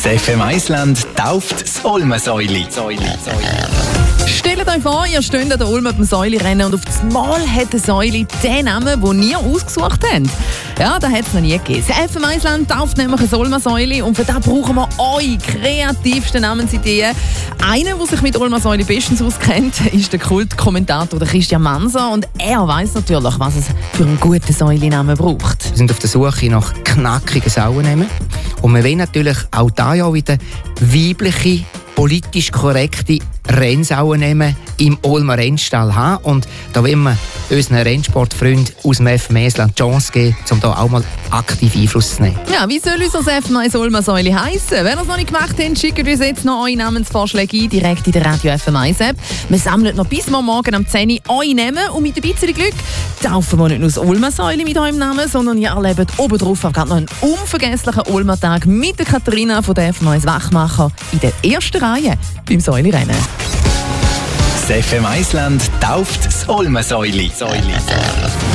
Das FM Island tauft das Olmensäuli. Stellt euch vor, ihr steht an der Ulm mit dem Säulirennen und auf das Mal hat der Säuli den Namen, den ihr ausgesucht habt. Ja, das hat es noch nie gegeben. Das FM Island tauft nämlich ein Olmensäuli und für das brauchen wir eure kreativsten Namensideen. Einer, der sich mit Olmensäuli bestens auskennt, ist der Kultkommentator Christian Manser und er weiss natürlich, was es für einen guten Säulinamen braucht. Wir sind auf der Suche nach knackigen Sauernamen und wir wollen natürlich auch dieses Jahr wieder weibliche, politisch korrekte Rennsauernamen im Olmer Rennstall haben. Und da wollen wir unseren Rennsportfreunden aus dem FM Island die Chance geben, um da auch mal aktiv Einfluss zu nehmen. Ja, wie soll unser FM Olmensäuli heissen? Wenn ihr es noch nicht gemacht habt, schickt uns jetzt noch eure Namensvorschläge ein, direkt in der Radio FM App. Wir sammeln noch bis morgen am 10 Uhr eure Namen und mit ein bisschen Glück taufen wir nicht nur das Olmensäuli mit eurem Namen, sondern ihr erlebt obendrauf auch gerade noch einen unvergesslichen Olmer-Tag mit der Katharina von der FM Wachmacher in der ersten Reihe beim Säulirennen. Das FM Island tauft das Olmensäuli.